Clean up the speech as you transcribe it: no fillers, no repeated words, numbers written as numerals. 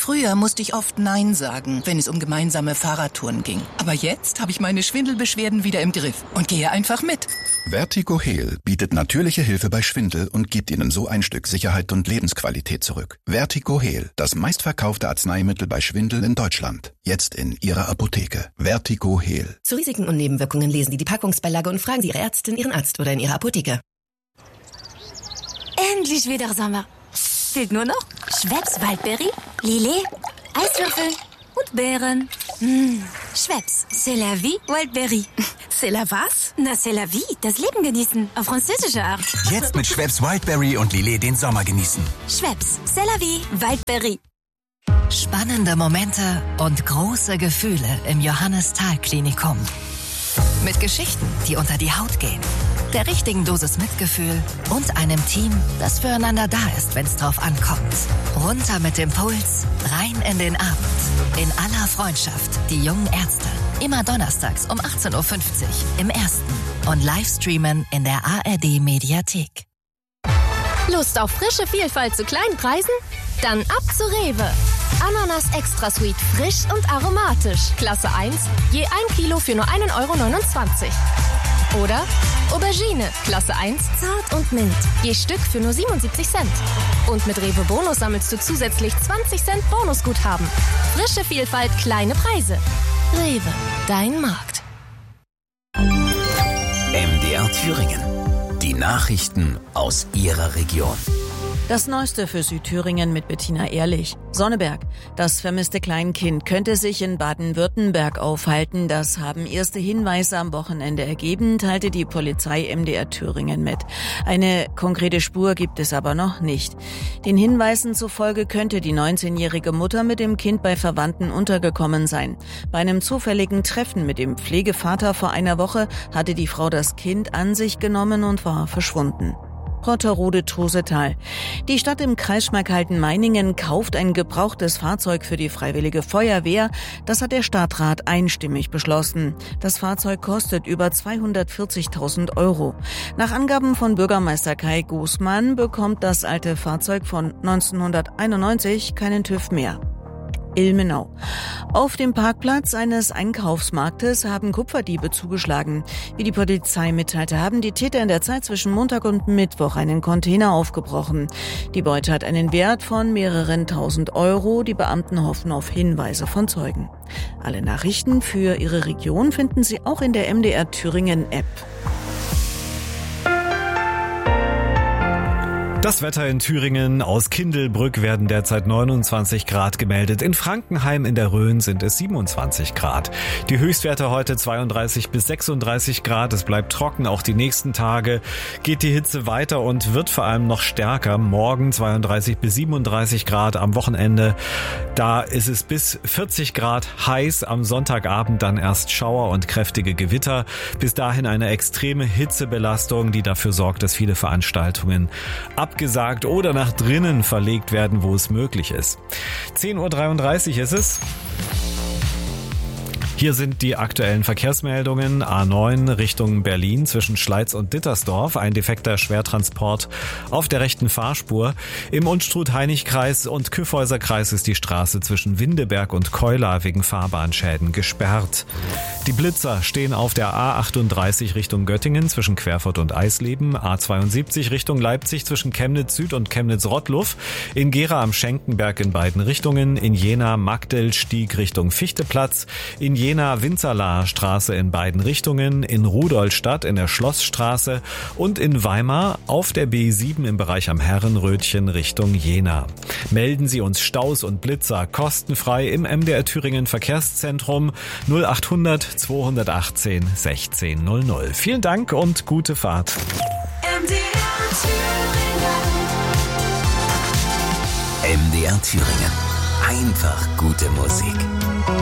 Früher musste ich oft Nein sagen, wenn es um gemeinsame Fahrradtouren ging. Aber jetzt habe ich meine Schwindelbeschwerden wieder im Griff und gehe einfach mit. Vertigo Heal bietet natürliche Hilfe bei Schwindel und gibt Ihnen so ein Stück Sicherheit und Lebensqualität zurück. Vertigo Heal, das meistverkaufte Arzneimittel bei Schwindel in Deutschland. Jetzt in Ihrer Apotheke. Vertigo Heal. Zu Risiken und Nebenwirkungen lesen Sie die Packungsbeilage und fragen Sie Ihre Ärztin, Ihren Arzt oder in Ihrer Apotheke. Endlich wieder Sommer. Fehlt nur noch Schweppes Waldbeere, Lillet, Eiswürfel und Beeren. Schweppes, c'est la vie, Wildberry. C'est la was? Na, c'est la vie, das Leben genießen, auf französische Art. Jetzt mit Schweppes Wildberry und Lillet den Sommer genießen. Schweppes, c'est la vie, Wildberry. Spannende Momente und große Gefühle im Johannes-Thal-Klinikum. Mit Geschichten, die unter die Haut gehen, der richtigen Dosis Mitgefühl und einem Team, das füreinander da ist, wenn es drauf ankommt. Runter mit dem Puls, rein in den Abend. In aller Freundschaft, die jungen Ärzte. Immer donnerstags um 18.50 Uhr im Ersten und Livestreamen in der ARD-Mediathek. Lust auf frische Vielfalt zu kleinen Preisen? Dann ab zu Rewe. Ananas Extra Sweet, frisch und aromatisch. Klasse 1, je 1 Kilo für nur 1,29 Euro. Oder Aubergine, Klasse 1, zart und mild. Je Stück für nur 77 Cent. Und mit Rewe Bonus sammelst du zusätzlich 20 Cent Bonusguthaben. Frische Vielfalt, kleine Preise. Rewe, dein Markt. MDR Thüringen. Die Nachrichten aus Ihrer Region. Das Neueste für Südthüringen mit Bettina Ehrlich. Sonneberg. Das vermisste Kleinkind könnte sich in Baden-Württemberg aufhalten. Das haben erste Hinweise am Wochenende ergeben, teilte die Polizei MDR Thüringen mit. Eine konkrete Spur gibt es aber noch nicht. Den Hinweisen zufolge könnte die 19-jährige Mutter mit dem Kind bei Verwandten untergekommen sein. Bei einem zufälligen Treffen mit dem Pflegevater vor einer Woche hatte die Frau das Kind an sich genommen und war verschwunden. Rotterode-Trosetal. Die Stadt im Kreis Schmalkalden-Meiningen kauft ein gebrauchtes Fahrzeug für die Freiwillige Feuerwehr. Das hat der Stadtrat einstimmig beschlossen. Das Fahrzeug kostet über 240.000 Euro. Nach Angaben von Bürgermeister Kai Gusmann bekommt das alte Fahrzeug von 1991 keinen TÜV mehr. Ilmenau. Auf dem Parkplatz eines Einkaufsmarktes haben Kupferdiebe zugeschlagen. Wie die Polizei mitteilte, haben die Täter in der Zeit zwischen Montag und Mittwoch einen Container aufgebrochen. Die Beute hat einen Wert von mehreren tausend Euro. Die Beamten hoffen auf Hinweise von Zeugen. Alle Nachrichten für Ihre Region finden Sie auch in der MDR Thüringen App. Das Wetter in Thüringen. Aus Kindelbrück werden derzeit 29 Grad gemeldet. In Frankenheim in der Rhön sind es 27 Grad. Die Höchstwerte heute 32 bis 36 Grad. Es bleibt trocken. Auch die nächsten Tage geht die Hitze weiter und wird vor allem noch stärker. Morgen 32 bis 37 Grad. Am Wochenende, da ist es bis 40 Grad heiß. Am Sonntagabend dann erst Schauer und kräftige Gewitter. Bis dahin eine extreme Hitzebelastung, die dafür sorgt, dass viele Veranstaltungen abgesagt oder nach drinnen verlegt werden, wo es möglich ist. 10.33 Uhr ist es. Hier sind die aktuellen Verkehrsmeldungen. A9 Richtung Berlin zwischen Schleiz und Dittersdorf. Ein defekter Schwertransport auf der rechten Fahrspur. Im Unstrut-Hainich-Kreis und Kyffhäuser-Kreis ist die Straße zwischen Windeberg und Keula wegen Fahrbahnschäden gesperrt. Die Blitzer stehen auf der A38 Richtung Göttingen zwischen Querfurt und Eisleben. A72 Richtung Leipzig zwischen Chemnitz Süd und Chemnitz-Rottluff. In Gera am Schenkenberg in beiden Richtungen. In Jena Magdelstieg Richtung Fichteplatz. In Jena Winzerlaer Straße in beiden Richtungen, in Rudolstadt in der Schlossstraße und in Weimar auf der B7 im Bereich am Herrenrötchen Richtung Jena. Melden Sie uns Staus und Blitzer kostenfrei im MDR Thüringen Verkehrszentrum 0800 218 1600. Vielen Dank und gute Fahrt. MDR Thüringen. Einfach gute Musik.